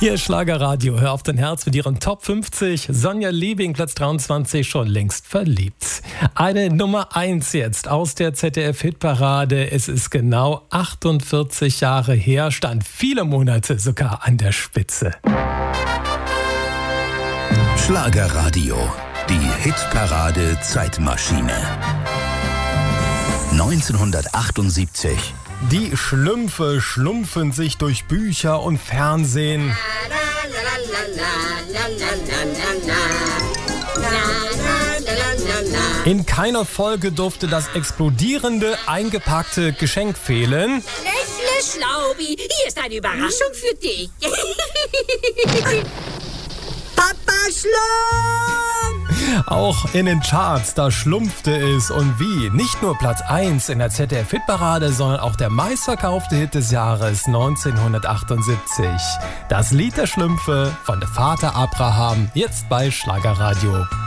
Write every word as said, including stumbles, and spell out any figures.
Hier ist Schlagerradio, hör auf dein Herz mit ihren Top fünfzig. Sonja Liebing, Platz dreiundzwanzig, schon längst verliebt. Eine Nummer eins jetzt aus der Z D F-Hitparade. Es ist genau achtundvierzig Jahre her, stand viele Monate sogar an der Spitze. Schlagerradio, die Hitparade-Zeitmaschine. neunzehnhundertachtundsiebzig. Die Schlümpfe schlumpfen sich durch Bücher und Fernsehen. In keiner Folge durfte das explodierende, eingepackte Geschenk fehlen. Lächle, Schlaubi, hier ist eine Überraschung für dich. Papa Schlumpf! Auch in den Charts, da schlumpfte es und wie. Nicht nur Platz eins in der Z D F-Hitparade, sondern auch der meistverkaufte Hit des Jahres neunzehnhundertachtundsiebzig. Das Lied der Schlümpfe von der Vater Abraham, jetzt bei Schlagerradio.